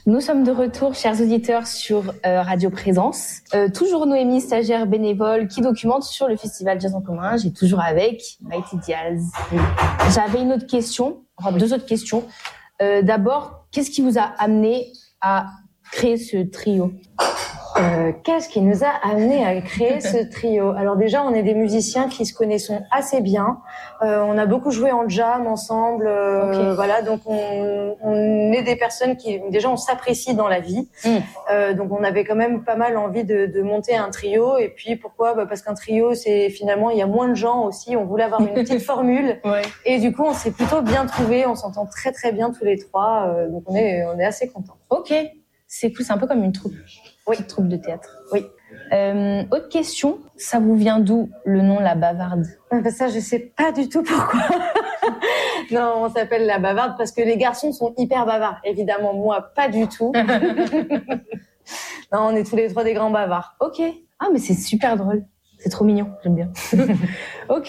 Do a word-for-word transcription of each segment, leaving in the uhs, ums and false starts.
Nous sommes de retour, chers auditeurs, sur euh, Radio Présence. Euh, toujours Noémie, stagiaire bénévole, qui documente sur le festival Jazz en commun. J'ai toujours avec Maïté Diaz. J'avais une autre question, enfin deux autres questions. Euh, d'abord, qu'est-ce qui vous a amené à créer ce trio ? Euh, qu'est-ce qui nous a amené à créer ce trio ? Alors déjà, on est des musiciens qui se connaissent assez bien. Euh, on a beaucoup joué en jam ensemble. Euh, okay. Voilà, donc on, on est des personnes qui déjà on s'apprécie dans la vie. Mm. Euh, donc on avait quand même pas mal envie de, de monter un trio. Et puis pourquoi ? Bah parce qu'un trio, c'est finalement il y a moins de gens aussi. On voulait avoir une petite formule. Ouais. Et du coup, on s'est plutôt bien trouvés. On s'entend très très bien tous les trois. Euh, donc on est on est assez contents. Ok, c'est cool. C'est un peu comme une troupe. Oui, troupe de théâtre. Oui. Euh, autre question, ça vous vient d'où le nom La Bavarde ? Ben ça, je sais pas du tout pourquoi. Non, on s'appelle La Bavarde parce que les garçons sont hyper bavards. Évidemment, moi, pas du tout. Non, on est tous les trois des grands bavards. Ok. Ah, mais c'est super drôle. C'est trop mignon, j'aime bien. Ok.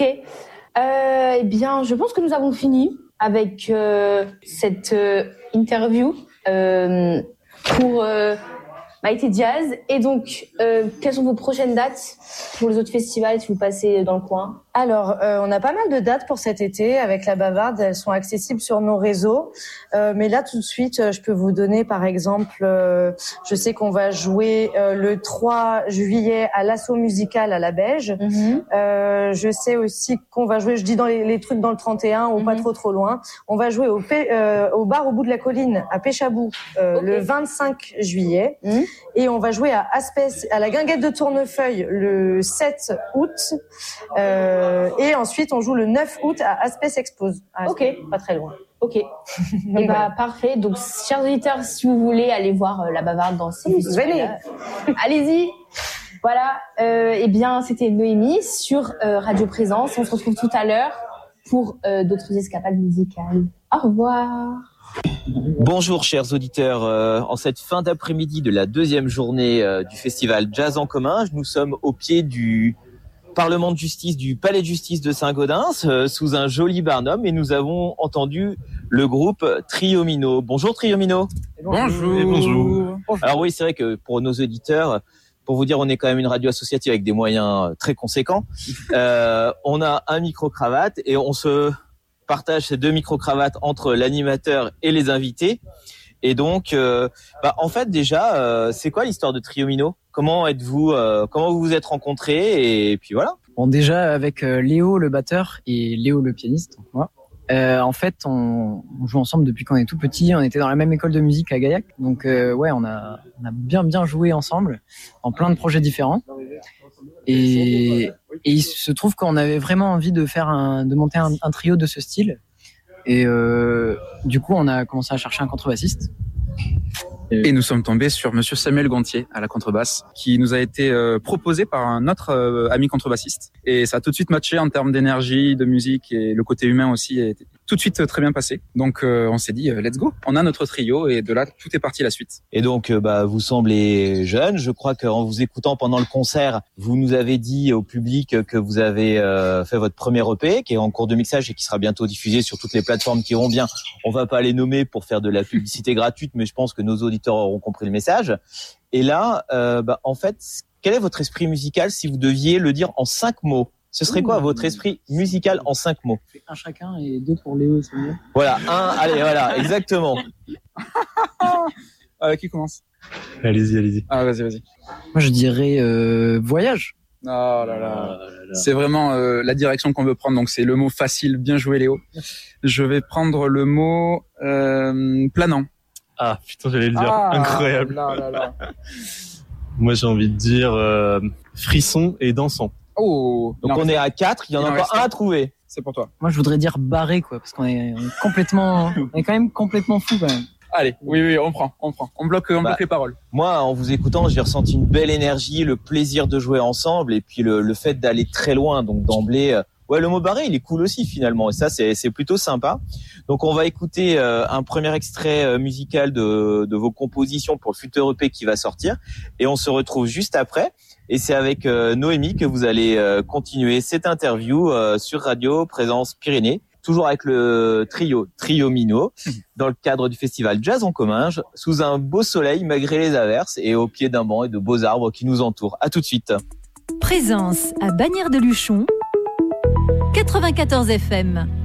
Euh, eh bien, je pense que nous avons fini avec euh, cette euh, interview euh, pour... Euh, Maïté Diaz. Et donc, euh, quelles sont vos prochaines dates pour les autres festivals si vous passez dans le coin ? Alors, euh, on a pas mal de dates pour cet été avec La Bavarde. Elles sont accessibles sur nos réseaux. Euh, mais là, tout de suite, je peux vous donner, par exemple, euh, je sais qu'on va jouer euh, le trois juillet à l'Assaut Musical à la Beige. Mm-hmm. Euh, je sais aussi qu'on va jouer, je dis dans les, les trucs dans le trente et un ou mm-hmm. pas trop trop loin. On va jouer au, euh, au bar au bout de la colline à Péchabou euh, okay. le vingt-cinq juillet. Mm-hmm. Et on va jouer à Aspès, à la Guinguette de Tournefeuille le sept août. Euh, et ensuite, on joue le neuf août à Aspès Expose. À Aspès, ok. Pas très loin. Ok. Et bah, voilà. Parfait. Donc, chers auditeurs, si vous voulez aller voir euh, La Bavarde dans ces festivals, allez-y. Voilà. Euh, eh bien, c'était Noémie sur euh, Radio Présence. On se retrouve tout à l'heure pour euh, d'autres escapades musicales. Au revoir. Bonjour chers auditeurs, euh, en cette fin d'après-midi de la deuxième journée euh, du festival Jazz en commun, nous sommes au pied du Parlement de justice, du Palais de justice de Saint-Gaudens, euh, sous un joli barnum, et nous avons entendu le groupe Triomino. Bonjour Triomino. Bonjour. Et bonjour. Alors oui, c'est vrai que pour nos auditeurs, pour vous dire, on est quand même une radio associative avec des moyens très conséquents. Euh, on a un micro-cravate et on se partage ces deux micro-cravates entre l'animateur et les invités. Et donc, euh, bah, en fait, déjà, euh, c'est quoi l'histoire de Triomino ? Comment êtes-vous, euh, comment vous vous êtes rencontrés ? Et puis voilà. Bon, déjà avec euh, Léo le batteur et Léo le pianiste, moi. Euh, en fait, on, on joue ensemble depuis qu'on est tout petit. On était dans la même école de musique à Gaillac, donc euh, ouais, on a, on a bien bien joué ensemble en plein de projets différents. Et, et il se trouve qu'on avait vraiment envie de faire un, de monter un, un trio de ce style. Et euh, du coup, on a commencé à chercher un contrebassiste. Et nous sommes tombés sur Monsieur Samuel Gontier à la contrebasse, qui nous a été euh, proposé par un autre euh, ami contrebassiste. Et ça a tout de suite matché en termes d'énergie, de musique, et le côté humain aussi est tout de suite euh, très bien passé. Donc euh, on s'est dit euh, let's go. On a notre trio et de là tout est parti la suite. Et donc euh, bah vous semblez jeune. Je crois qu'en vous écoutant pendant le concert, vous nous avez dit au public que vous avez euh, fait votre premier E P qui est en cours de mixage et qui sera bientôt diffusé sur toutes les plateformes qui vont bien. On va pas les nommer pour faire de la publicité gratuite, mais je pense que nos auditeurs auront compris le message. Et là, euh, bah, en fait, quel est votre esprit musical si vous deviez le dire en cinq mots ? Ce serait quoi votre esprit musical en cinq mots ? Un chacun et deux pour Léo et Samuel. Voilà, un, allez, voilà, exactement. euh, qui commence ? Allez-y, allez-y. Ah, vas-y, vas-y. Moi, je dirais euh, voyage. Oh là là. Oh là là. C'est vraiment euh, la direction qu'on veut prendre. Donc, c'est le mot facile. Bien joué, Léo. Je vais prendre le mot euh, planant. Ah, putain, j'allais le dire. Ah, incroyable. Là, là, là. Moi, j'ai envie de dire euh, frisson et dansant. Oh. Donc, on est à quatre. Il y en a encore un à trouver. C'est pour toi. Moi, je voudrais dire barré, quoi, parce qu'on est, on est complètement, on est quand même complètement fou, quand même. Allez, oui, oui, on prend, on prend. On bloque, on bah, bloque les paroles. Moi, en vous écoutant, j'ai ressenti une belle énergie, le plaisir de jouer ensemble et puis le, le fait d'aller très loin. Donc, d'emblée, euh, ouais, le mot barré, il est cool aussi, finalement. Et ça, c'est, c'est plutôt sympa. Donc, on va écouter euh, un premier extrait euh, musical de, de vos compositions pour le futur E P qui va sortir. Et on se retrouve juste après. Et c'est avec euh, Noémie que vous allez euh, continuer cette interview euh, sur Radio Présence Pyrénées. toujours avec le trio Trio Minot, dans le cadre du festival Jazz en Comminges, sous un beau soleil malgré les averses et au pied d'un banc et de beaux arbres qui nous entourent. À tout de suite. Présence à Bagnères de Luchon, quatre-vingt-quatorze F M.